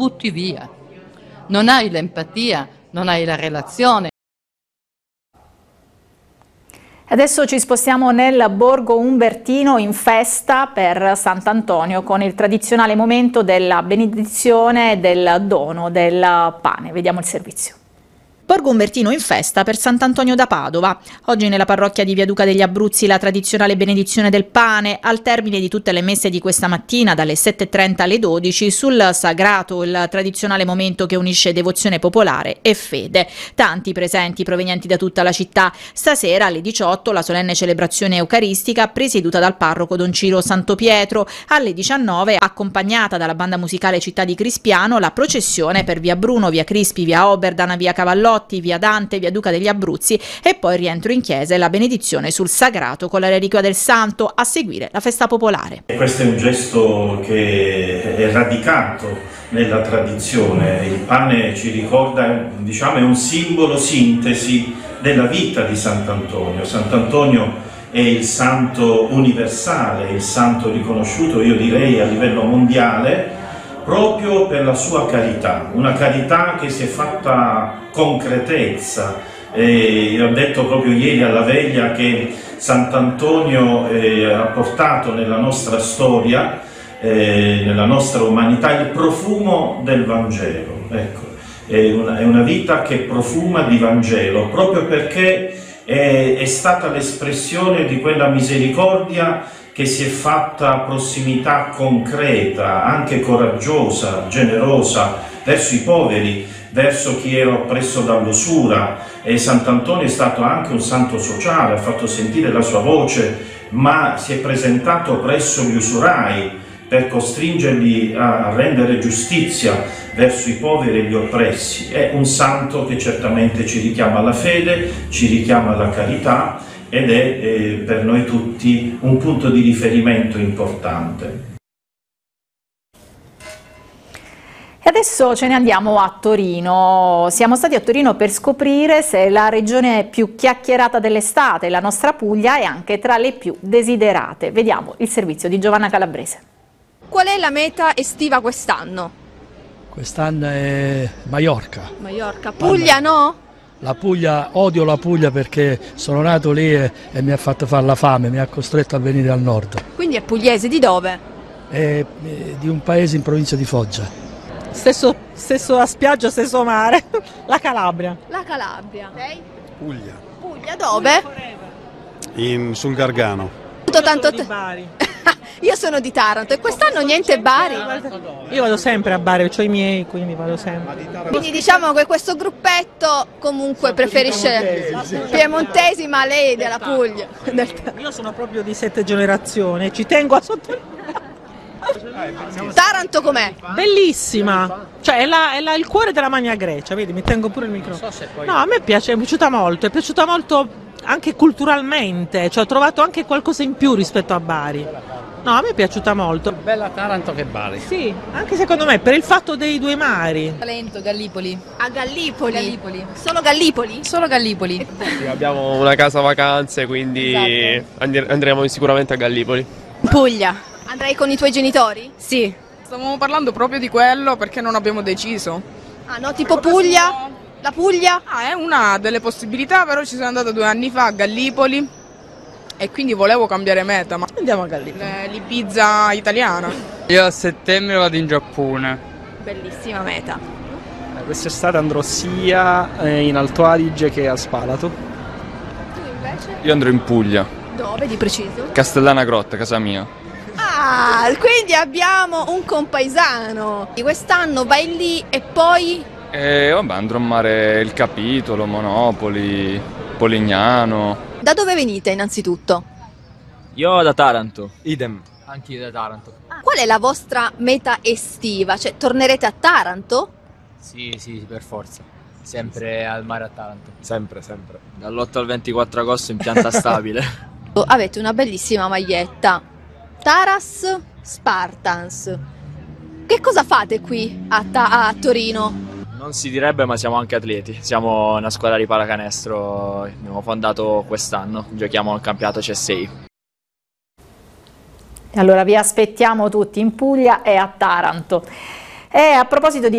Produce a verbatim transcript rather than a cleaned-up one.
butti via. Non hai l'empatia, non hai la relazione. Adesso ci spostiamo nel Borgo Umbertino in festa per Sant'Antonio con il tradizionale momento della benedizione e del dono del pane. Vediamo il servizio. Borgo Umbertino in festa per Sant'Antonio da Padova. Oggi nella parrocchia di Via Duca degli Abruzzi la tradizionale benedizione del pane, al termine di tutte le messe di questa mattina dalle sette e trenta alle dodici, sul sagrato, il tradizionale momento che unisce devozione popolare e fede. Tanti presenti provenienti da tutta la città. Stasera alle diciotto la solenne celebrazione eucaristica presieduta dal parroco Don Ciro Santopietro. Alle diciannove, accompagnata dalla banda musicale Città di Crispiano, la processione per Via Bruno, Via Crispi, Via Oberdan, Via Cavallotti, Via Dante, Via Duca degli Abruzzi e poi rientro in chiesa e la benedizione sul sagrato con la reliquia del santo, a seguire la festa popolare. E questo è un gesto che è radicato nella tradizione. Il pane ci ricorda, diciamo, è un simbolo sintesi della vita di Sant'Antonio. Sant'Antonio è il santo universale, il santo riconosciuto, io direi, a livello mondiale, proprio per la sua carità, una carità che si è fatta concretezza. E ho detto proprio ieri alla veglia che Sant'Antonio eh, ha portato nella nostra storia, eh, nella nostra umanità, il profumo del Vangelo. Ecco, è una, è una vita che profuma di Vangelo, proprio perché è, è stata l'espressione di quella misericordia che si è fatta prossimità concreta, anche coraggiosa, generosa, verso i poveri, verso chi era oppresso dall'usura. E Sant'Antonio è stato anche un santo sociale, ha fatto sentire la sua voce, ma si è presentato presso gli usurai per costringerli a rendere giustizia verso i poveri e gli oppressi. È un santo che certamente ci richiama alla fede, ci richiama alla carità, ed è eh, per noi tutti un punto di riferimento importante. E adesso ce ne andiamo a Torino. Siamo stati a Torino per scoprire se la regione più chiacchierata dell'estate, la nostra Puglia, è anche tra le più desiderate. Vediamo il servizio di Giovanna Calabrese. Qual è la meta estiva quest'anno? Quest'anno è Maiorca. Maiorca. Puglia no? La Puglia, odio la Puglia perché sono nato lì e, e mi ha fatto fare la fame, mi ha costretto a venire al nord. Quindi è pugliese, di dove? È, è di un paese in provincia di Foggia. Stesso, stesso spiaggia, stesso mare, la Calabria. La Calabria. Lei? Puglia. Puglia dove? In, sul Gargano. Tanto di Bari. Io sono di Taranto e quest'anno niente Bari. Io vado sempre a Bari, ho i miei, quindi vado sempre. Quindi diciamo che questo gruppetto comunque preferisce piemontesi, ma lei è della Puglia. Io sono proprio di sette generazioni, ci tengo a sottolineare. Taranto com'è? Bellissima, cioè è, la, è la, il cuore della Magna Grecia, vedi, mi tengo pure il microfono. No, a me piace, è piaciuta molto, è piaciuta molto anche culturalmente, cioè ho trovato anche qualcosa in più rispetto a Bari. No, a me è piaciuta molto. Bella Taranto che Bari. Sì, anche secondo me, per il fatto dei due mari. Talento, Gallipoli. A Gallipoli? Gallipoli. Solo Gallipoli? Solo Gallipoli. Sì, abbiamo una casa vacanze, quindi esatto. andremo sicuramente a Gallipoli. Puglia. Andrai con i tuoi genitori? Sì. Stavamo parlando proprio di quello perché non abbiamo deciso. Ah no, tipo Puglia? La Puglia? Ah, è una delle possibilità, però ci sono andata due anni fa a Gallipoli e quindi volevo cambiare meta. Ma andiamo a Gallipoli. L'Ibiza italiana. Io a settembre vado in Giappone. Bellissima meta. Eh, quest'estate andrò sia in Alto Adige che a Spalato. Tu invece? Io andrò in Puglia. Dove di preciso? Castellana Grotta, casa mia. Ah, quindi abbiamo un compaesano. Quest'anno vai lì e poi... E vabbè, andrò a mare il Capitolo, Monopoli, Polignano. Da dove venite innanzitutto? Io da Taranto. Idem. Anch'io da Taranto. Ah, qual è la vostra meta estiva? Cioè, tornerete a Taranto? Sì, sì, per forza. Sempre al mare a Taranto. Sempre, sempre. Dall'otto al ventiquattro agosto in pianta stabile. Avete una bellissima maglietta. Taras Spartans. Che cosa fate qui a, Ta- a Torino? Non si direbbe, ma siamo anche atleti. Siamo una squadra di pallacanestro, abbiamo fondato quest'anno, giochiamo al campionato C S I. E allora vi aspettiamo tutti in Puglia e a Taranto. E a proposito di